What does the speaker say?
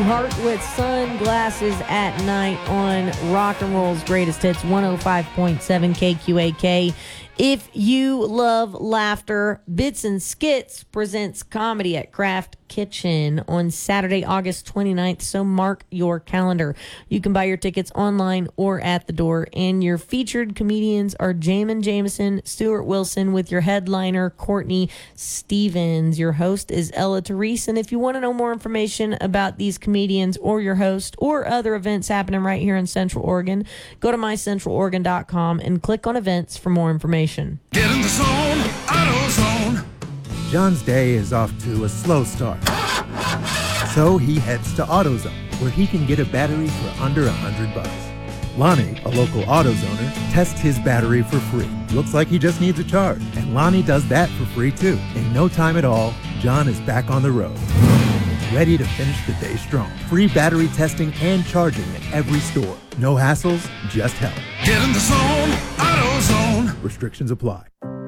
Hart with Sunglasses at Night on Rock and Roll's Greatest Hits, 105.7 KQAK. If you love laughter, Bits and Skits presents comedy at Craft Kitchen on Saturday, August 29th, so mark your calendar. You can buy your tickets online or at the door, and your featured comedians are Jamin Jameson, Stuart Wilson, with your headliner, Courtney Stevens. Your host is Ella Therese, and if you want to know more information about these comedians or your host or other events happening right here in Central Oregon, go to mycentraloregon.com and click on events for more information. Get in the zone, AutoZone. John's day is off to a slow start. So he heads to AutoZone, where he can get a battery for under $100. Lonnie, a local AutoZoner, tests his battery for free. Looks like he just needs a charge, and Lonnie does that for free too. In no time at all, John is back on the road, ready to finish the day strong. Free battery testing and charging at every store. No hassles, just help. Get in the zone, AutoZone. Restrictions apply.